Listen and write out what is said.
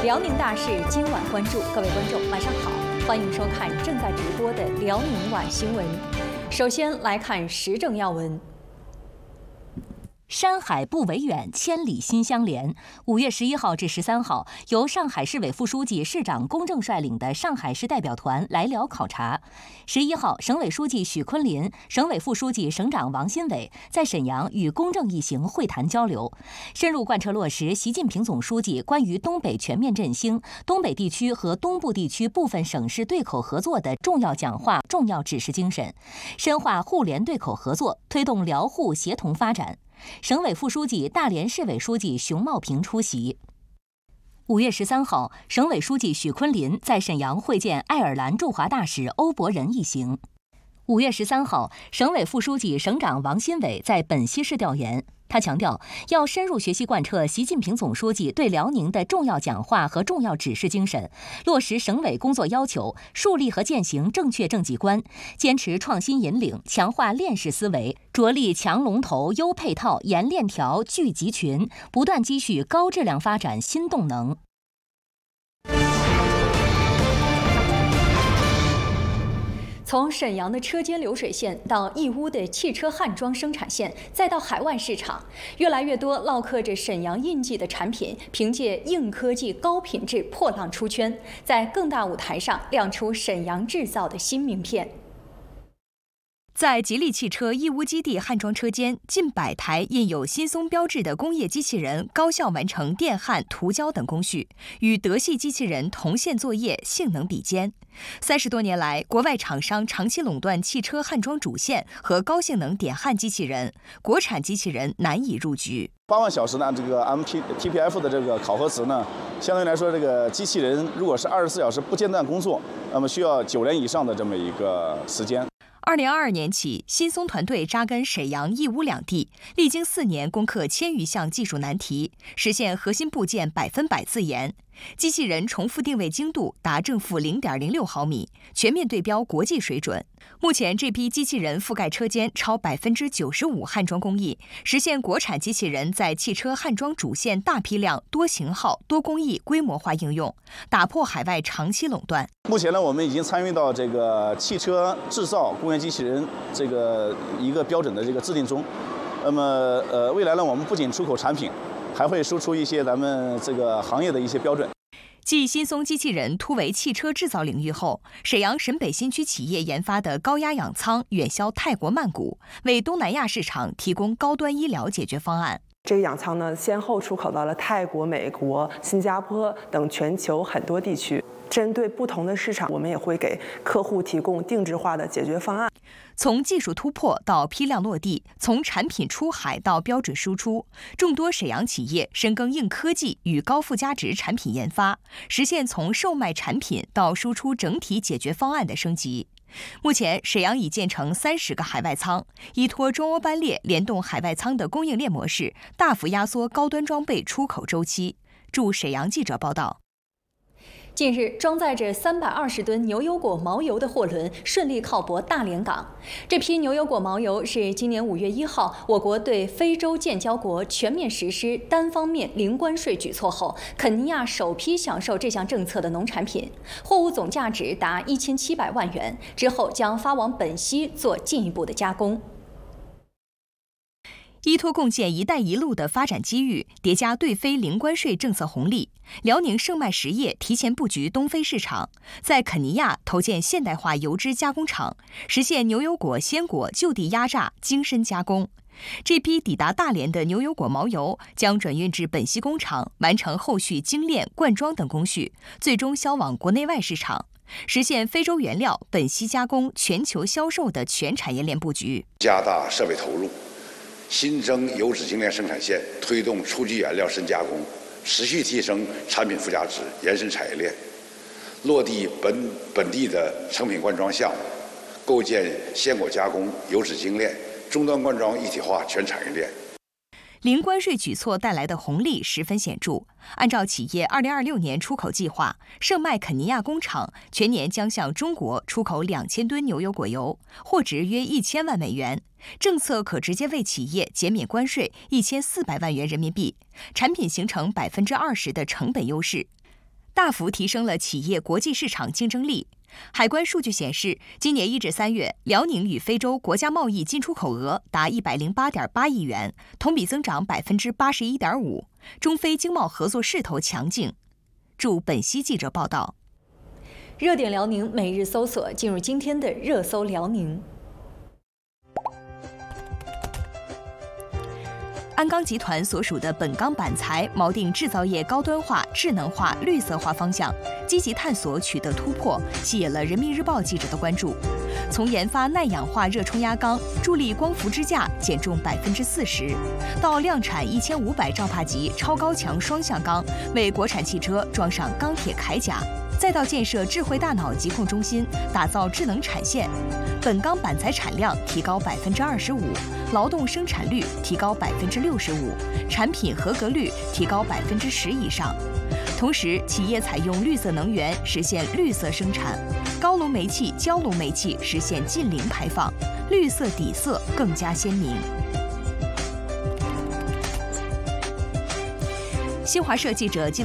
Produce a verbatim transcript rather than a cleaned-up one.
辽宁大事今晚关注，各位观众晚上好，欢迎收看正在直播的辽宁晚新闻。首先来看时政要闻。山海不为远，千里心相连。五月十一号至十三号，由上海市委副书记、市长龚正率领的上海市代表团来辽考察。十一号，省委书记许昆林、省委副书记、省长王新伟在沈阳与龚正一行会谈交流，深入贯彻落实习近平总书记关于东北全面振兴、东北地区和东部地区部分省市对口合作的重要讲话、重要指示精神，深化互联对口合作，推动辽沪协同发展。省委副书记、大连市委书记熊茂平出席。五月十三号，省委书记许昆林在沈阳会见爱尔兰驻华大使欧伯仁一行。五月十三号，省委副书记、省长王新伟在本溪市调研。他强调，要深入学习贯彻习近平总书记对辽宁的重要讲话和重要指示精神，落实省委工作要求，树立和践行正确政绩观，坚持创新引领，强化链式思维，着力强龙头、优配套、严链条、聚集群，不断积蓄高质量发展新动能。从沈阳的车间流水线到义乌的汽车焊装生产线，再到海外市场，越来越多烙刻着沈阳印记的产品，凭借硬科技、高品质破浪出圈，在更大舞台上亮出沈阳制造的新名片。在吉利汽车义乌基地焊装车间，近百台印有新松标志的工业机器人高效完成电焊、涂胶等工序，与德系机器人同线作业，性能比肩。三十多年来，国外厂商长期垄断汽车焊装主线和高性能点焊机器人，国产机器人难以入局。 八万小时呢，这个 M P T P F 的这个考核值呢，相对来说，这个机器人如果是二十四小时不间断工作，那么需要九年以上的这么一个时间。 二零二二年起，新松团队扎根沈阳、义乌两地，历经四年攻克千余项技术难题，实现核心部件百分百自研。机器人重复定位精度达正负零点零六毫米，全面对标国际水准。目前，这批机器人覆盖车间超百分之九十五焊装工艺，实现国产机器人在汽车焊装主线大批量、多型号、多工艺规模化应用，打破海外长期垄断。 目前呢，我们已经参与到这个汽车制造工业机器人这个一个标准的这个制定中。那么，呃，未来呢，我们不仅出口产品，还会输出一些咱们这个行业的一些标准。 继新松机器人突围汽车制造领域后，沈阳沈北新区企业研发的高压氧舱远销泰国曼谷，为东南亚市场提供高端医疗解决方案。 这个氧舱呢，先后出口到了泰国、美国、新加坡等全球很多地区。针对不同的市场，我们也会给客户提供定制化的解决方案。 从技术突破到批量落地，从产品出海到标准输出，众多沈阳企业深耕硬科技与高附加值产品研发，实现从售卖产品到输出整体解决方案的升级。目前，沈阳已建成三十个海外仓，依托中欧班列联动海外仓的供应链模式，大幅压缩高端装备出口周期。驻沈阳记者报道。近日，装载着三百二十吨牛油果毛油的货轮顺利靠泊大连港。这批牛油果毛油是今年五月一号，我国对非洲建交国全面实施单方面零关税举措后，肯尼亚首批享受这项政策的农产品，货物总价值达一千七百万元，之后将发往本溪做进一步的加工。依托共建“一带一路”的发展机遇，叠加对非零关税政策红利，辽宁盛迈实业提前布局东非市场，在肯尼亚投建现代化油脂加工厂，实现牛油果、鲜果就地压榨、精深加工。这批抵达大连的牛油果毛油将转运至本溪工厂，完成后续精炼、灌装等工序，最终销往国内外市场，实现非洲原料、本溪加工全球销售的全产业链布局。 加大设备投入，新增油脂精炼生产线，推动初级原料深加工，持续提升产品附加值，延伸产业链，落地本本地的成品灌装项目，构建鲜果加工、油脂精炼、终端灌装一体化全产业链。 零关税举措带来的红利十分显著。按照企业二零二六年出口计划，盛迈肯尼亚工厂全年将向中国出口两千吨牛油果油，货值约一千万美元。政策可直接为企业减免关税一千四百万元人民币，产品形成百分之二十的成本优势。 大幅提升了企业国际市场竞争力。海关数据显示，今年一至三月，辽宁与非洲国家贸易进出口额达一百零八点八亿元，同比增长百分之八十一点五。中非经贸合作势头强劲。驻本溪记者报道。 热点辽宁每日搜索，进入今天的热搜辽宁。 鞍钢集团所属的本钢板材锚定制造业高端化、智能化、绿色化方向，积极探索取得突破，吸引了人民日报记者的关注。从研发耐氧化热冲压钢，助力光伏支架减重百分之四十，到量产一千五百兆帕级超高强双向钢，为国产汽车装上钢铁铠甲。再到建设智慧大脑疾控中心，打造智能产线，本钢板材产量提高百分之二十五，劳动生产率提高百分之六十五，产品合格率提高百分之十以上。同时，企业采用绿色能源，实现绿色生产，高炉煤气、焦炉煤气实现近零排放，绿色底色更加鲜明。新华社记者记录。